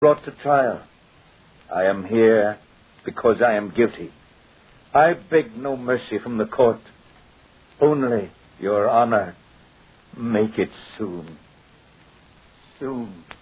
brought to trial. I am here because I am guilty. I beg no mercy from the court. Only, Your Honor, make it soon. Soon.